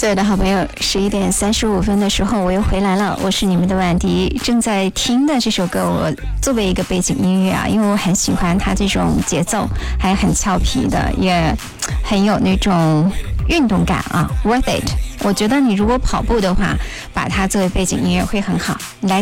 所有的好朋友，11:35的时候我又回来了，我是你们的婉迪。正在听的这首歌，我作为一个背景音乐啊，因为我很喜欢它这种节奏，还很俏皮的，也很有那种运动感啊 ，worth it。我觉得你如果跑步的话，把它作为背景音乐会很好。来